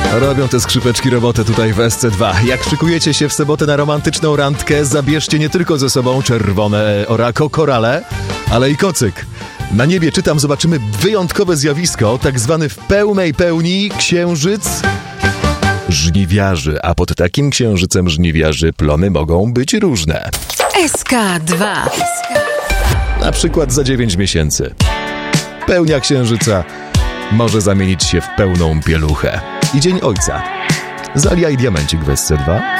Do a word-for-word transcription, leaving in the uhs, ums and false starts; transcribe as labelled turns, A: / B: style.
A: Robią te skrzypeczki robotę tutaj w S C dwa. Jak szykujecie się w sobotę na romantyczną randkę, zabierzcie nie tylko ze sobą czerwone orako korale, ale i kocyk. Na niebie, czytam, zobaczymy wyjątkowe zjawisko, tak zwany w pełnej pełni księżyc żniwiarzy, a pod takim księżycem żniwiarzy plony mogą być różne.
B: S K dwa.
A: Na przykład za dziewięć miesięcy. Pełnia księżyca może zamienić się w pełną pieluchę. I Dzień Ojca. Zalia i Diamencik w S C dwa.